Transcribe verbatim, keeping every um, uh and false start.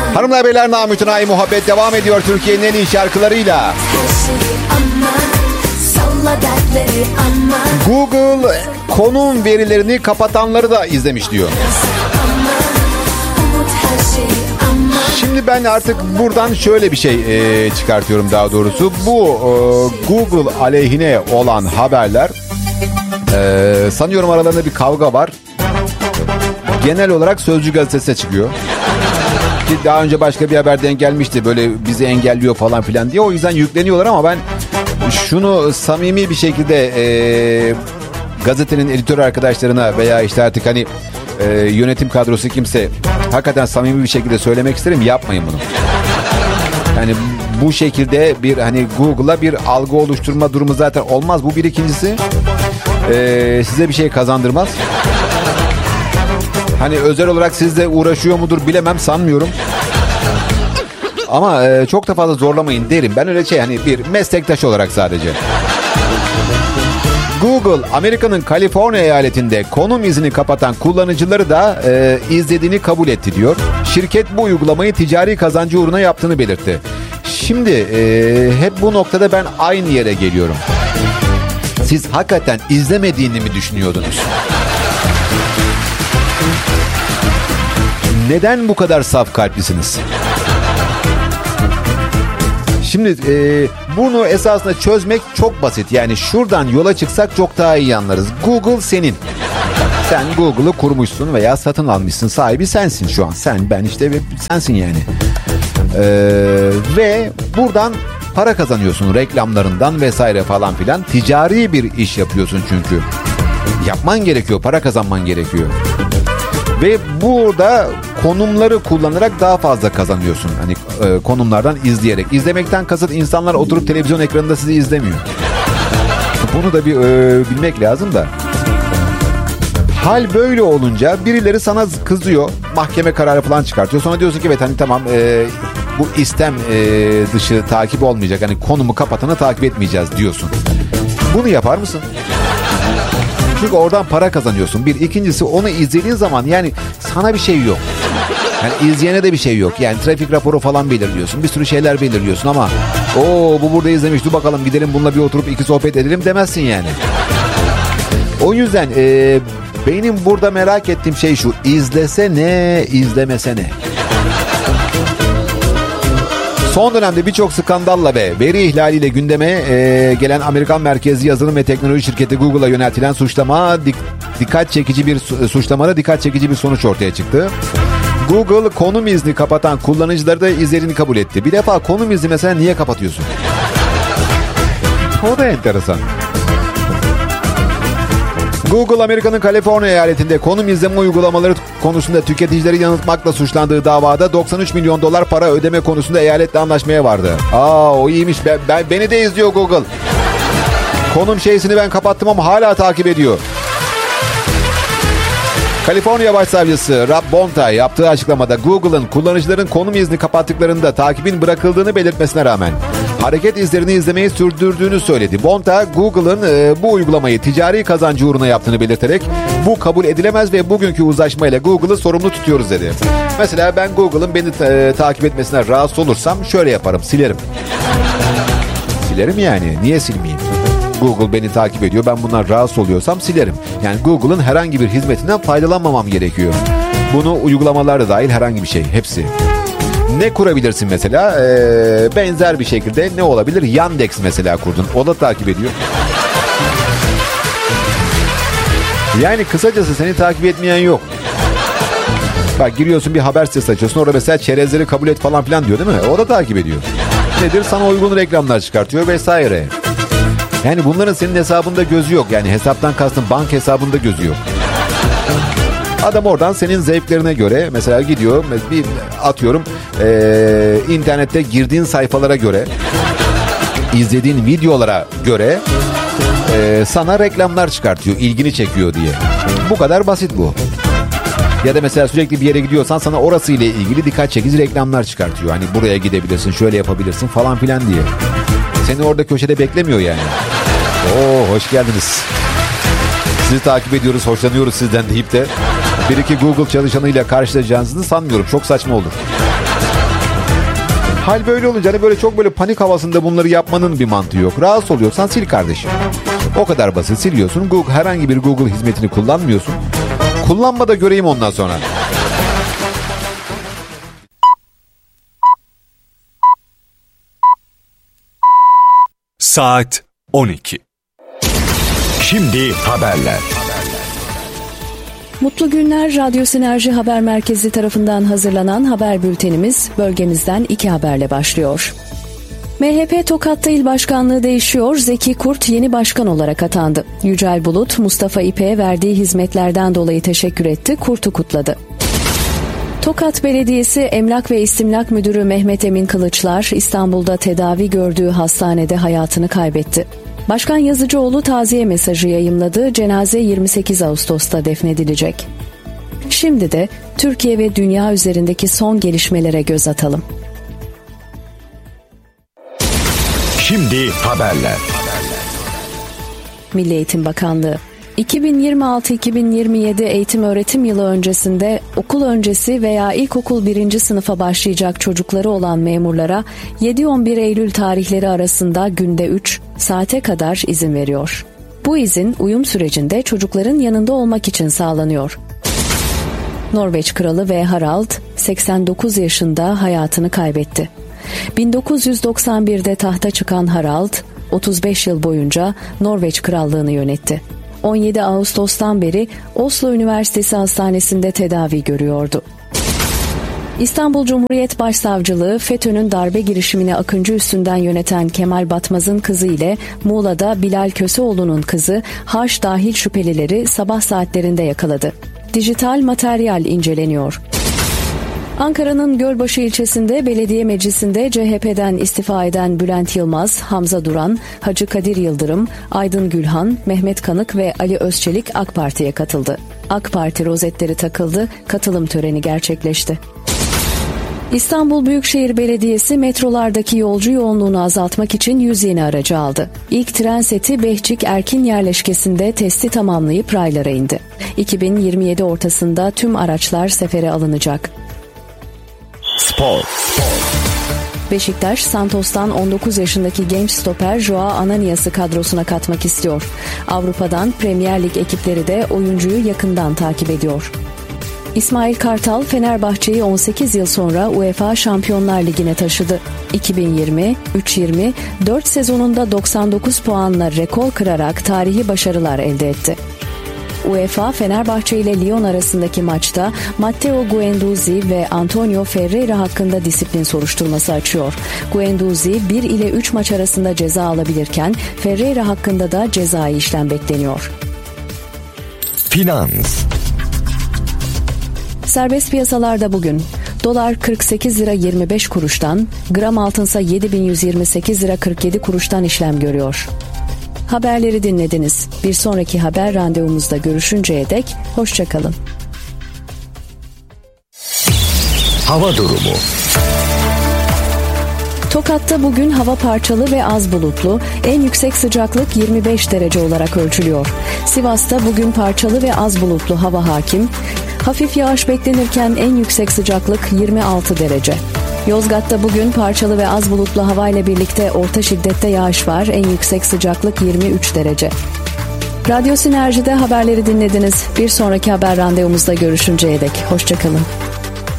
Hanımlar beyler, namütenayi muhabbet devam ediyor Türkiye'nin en iyi şarkılarıyla. Google konum verilerini kapatanları da izlemiş diyor. Şimdi ben artık buradan şöyle bir şey e, çıkartıyorum daha doğrusu. Bu e, Google aleyhine olan haberler, e, sanıyorum aralarında bir kavga var. Genel olarak Sözcü gazetesine çıkıyor. Ki daha önce başka bir haber denk gelmişti, böyle bizi engelliyor falan filan diye. O yüzden yükleniyorlar ama ben şunu samimi bir şekilde e, gazetenin editör arkadaşlarına veya işte artık hani e, yönetim kadrosu kimse, hakikaten samimi bir şekilde söylemek isterim, yapmayın bunu. Yani bu şekilde bir hani Google'a bir algı oluşturma durumu zaten olmaz. Bu bir, ikincisi e, size bir şey kazandırmaz. Hani özel olarak sizle uğraşıyor mudur bilemem, sanmıyorum. Ama e, çok da fazla zorlamayın derim. Ben öyle şey, hani bir meslektaş olarak sadece. Google, Amerika'nın Kaliforniya eyaletinde konum izini kapatan kullanıcıları da e, izlediğini kabul etti diyor. Şirket bu uygulamayı ticari kazancı uğruna yaptığını belirtti. Şimdi e, hep bu noktada ben aynı yere geliyorum. Siz hakikaten izlemediğini mi düşünüyordunuz? Neden bu kadar saf kalplisiniz? Şimdi e, bunu esasında çözmek çok basit. Yani şuradan yola çıksak çok daha iyi anlarız. Google senin. Sen Google'ı kurmuşsun veya satın almışsın. Sahibi sensin şu an. Sen, ben, işte sensin yani. E, ve buradan para kazanıyorsun reklamlarından vesaire falan filan. Ticari bir iş yapıyorsun çünkü. Yapman gerekiyor, para kazanman gerekiyor. Ve burada konumları kullanarak daha fazla kazanıyorsun. Hani e, konumlardan izleyerek. İzlemekten kasıt, insanlar oturup televizyon ekranında sizi izlemiyor. Bunu da bir e, bilmek lazım da. Hal böyle olunca birileri sana kızıyor. Mahkeme kararı falan çıkartıyor. Sonra diyorsun ki evet hani tamam e, bu istem e, dışı takip olmayacak. Hani konumu kapatanı takip etmeyeceğiz diyorsun. Bunu yapar mısın? Çünkü oradan para kazanıyorsun. Bir, ikincisi onu izlediğin zaman yani sana bir şey yok. Yani izleyene de bir şey yok. Yani trafik raporu falan belirliyorsun. Bir sürü şeyler belirliyorsun ama o bu burada izlemiş, dur bakalım gidelim bununla bir oturup iki sohbet edelim demezsin yani. O yüzden e, benim burada merak ettiğim şey şu: izlese ne, izlemese ne? Son dönemde birçok skandalla ve veri ihlaliyle gündeme e, gelen Amerikan merkezli yazılım ve teknoloji şirketi Google'a yöneltilen suçlama dik, dikkat çekici bir suçlamada dikkat çekici bir sonuç ortaya çıktı. Google konum izni kapatan kullanıcıları da izlerini kabul etti. Bir defa konum izni mesela niye kapatıyorsun? O da enteresan. Google, Amerika'nın Kaliforniya eyaletinde konum izleme uygulamaları konusunda tüketicileri yanıltmakla suçlandığı davada doksan üç milyon dolar para ödeme konusunda eyaletle anlaşmaya vardı. Aa, o iyiymiş. Ben, ben, beni de izliyor Google. Konum şeysini ben kapattım ama hala takip ediyor. Kaliforniya Başsavcısı Rob Bonta yaptığı açıklamada Google'ın kullanıcıların konum izni kapattıklarında takibin bırakıldığını belirtmesine rağmen hareket izlerini izlemeyi sürdürdüğünü söyledi. Bonta, Google'ın e, bu uygulamayı ticari kazancı uğruna yaptığını belirterek bu kabul edilemez ve bugünkü uzlaşmayla Google'ı sorumlu tutuyoruz dedi. Mesela ben Google'ın beni e, takip etmesine rahatsız olursam şöyle yaparım: silerim. Silerim yani. Niye silmeyeyim? Google beni takip ediyor. Ben bundan rahatsız oluyorsam silerim. Yani Google'ın herhangi bir hizmetinden faydalanmamam gerekiyor. Bunu uygulamalar da dahil herhangi bir şey. Hepsi. Ne kurabilirsin mesela? Ee, benzer bir şekilde ne olabilir? Yandex mesela kurdun. O da takip ediyor. Yani kısacası seni takip etmeyen yok. Bak, giriyorsun bir haber sitesi açıyorsun. Orada mesela çerezleri kabul et falan filan diyor değil mi? O da takip ediyor. Nedir? Sana uygun reklamlar çıkartıyor vesaire. Yani bunların senin hesabında gözü yok. Yani hesaptan kastım bank hesabında gözü yok. Adam oradan senin zevklerine göre mesela gidiyor, bir atıyorum ee, internette girdiğin sayfalara göre, izlediğin videolara göre ee, sana reklamlar çıkartıyor, ilgini çekiyor diye. Bu kadar basit bu. Ya da mesela sürekli bir yere gidiyorsan sana orası ile ilgili dikkat çekici reklamlar çıkartıyor. Hani buraya gidebilirsin, şöyle yapabilirsin falan filan diye. Seni orada köşede beklemiyor yani. Oo, hoş geldiniz. Sizi takip ediyoruz, hoşlanıyoruz sizden deyip de bir iki Google çalışanıyla karşılaşacağınızı sanmıyorum. Çok saçma olur. Hal böyle olunca hani böyle çok böyle panik havasında bunları yapmanın bir mantığı yok. Rahatsız oluyorsan sil kardeşim. O kadar basit, siliyorsun. Google, herhangi bir Google hizmetini kullanmıyorsun. Kullanma da göreyim ondan sonra. Saat on iki. Şimdi haberler. Mutlu günler. Radyo Sinerji Haber Merkezi tarafından hazırlanan haber bültenimiz bölgemizden iki haberle başlıyor. M H P Tokat'ta il başkanlığı değişiyor. Zeki Kurt yeni başkan olarak atandı. Yücel Bulut, Mustafa İpek'e verdiği hizmetlerden dolayı teşekkür etti, Kurt'u kutladı. Tokat Belediyesi Emlak ve İstimlak Müdürü Mehmet Emin Kılıçlar, İstanbul'da tedavi gördüğü hastanede hayatını kaybetti. Başkan Yazıcıoğlu taziye mesajı yayımladı. Cenaze yirmi sekiz Ağustos'ta defnedilecek. Şimdi de Türkiye ve dünya üzerindeki son gelişmelere göz atalım. Şimdi haberler. Milli Eğitim Bakanlığı iki bin yirmi altı iki bin yirmi yedi eğitim öğretim yılı öncesinde okul öncesi veya ilkokul birinci sınıfa başlayacak çocukları olan memurlara yedi on bir Eylül tarihleri arasında günde üç saate kadar izin veriyor. Bu izin uyum sürecinde çocukların yanında olmak için sağlanıyor. Norveç Kralı ve Harald seksen dokuz yaşında hayatını kaybetti. bin dokuz yüz doksan birde tahta çıkan Harald otuz beş yıl boyunca Norveç Krallığını yönetti. on yedi Ağustos'tan beri Oslo Üniversitesi Hastanesi'nde tedavi görüyordu. İstanbul Cumhuriyet Başsavcılığı, FETÖ'nün darbe girişimini Akıncı üstünden yöneten Kemal Batmaz'ın kızı ile Muğla'da Bilal Köseoğlu'nun kızı Harç dahil şüphelileri sabah saatlerinde yakaladı. Dijital materyal inceleniyor. Ankara'nın Gölbaşı ilçesinde belediye meclisinde C H P'den istifa eden Bülent Yılmaz, Hamza Duran, Hacı Kadir Yıldırım, Aydın Gülhan, Mehmet Kanık ve Ali Özçelik AK Parti'ye katıldı. AK Parti rozetleri takıldı, katılım töreni gerçekleşti. İstanbul Büyükşehir Belediyesi metrolardaki yolcu yoğunluğunu azaltmak için yüz yeni aracı aldı. İlk tren seti Behçik Erkin yerleşkesinde testi tamamlayıp raylara indi. iki bin yirmi yedi ortasında tüm araçlar sefere alınacak. Spor. Beşiktaş, Santos'tan on dokuz yaşındaki genç stoper Joao Ananias'ı kadrosuna katmak istiyor. Avrupa'dan Premier Lig ekipleri de oyuncuyu yakından takip ediyor. İsmail Kartal, Fenerbahçe'yi on sekiz yıl sonra UEFA Şampiyonlar Ligi'ne taşıdı. iki bin yirmi üç yirmi dört sezonunda doksan dokuz puanla rekor kırarak tarihi başarılar elde etti. UEFA, Fenerbahçe ile Lyon arasındaki maçta Matteo Guendouzi ve Antonio Ferreira hakkında disiplin soruşturması açıyor. Guendouzi bir ile üç maç arasında ceza alabilirken Ferreira hakkında da cezai işlem bekleniyor. Finans. Serbest piyasalarda bugün dolar kırk sekiz lira yirmi beş kuruştan, gram altınsa yedi bin yüz yirmi sekiz lira kırk yedi kuruştan işlem görüyor. Haberleri dinlediniz. Bir sonraki haber randevumuzda görüşünceye dek hoşça kalın. Hava durumu. Tokat'ta bugün hava parçalı ve az bulutlu, en yüksek sıcaklık yirmi beş derece olarak ölçülüyor. Sivas'ta bugün parçalı ve az bulutlu hava hakim, hafif yağış beklenirken en yüksek sıcaklık yirmi altı derece. Yozgat'ta bugün parçalı ve az bulutlu havayla birlikte orta şiddette yağış var, en yüksek sıcaklık yirmi üç derece. Radyo Sinerji'de haberleri dinlediniz. Bir sonraki haber randevumuzda görüşünceye dek hoşça kalın.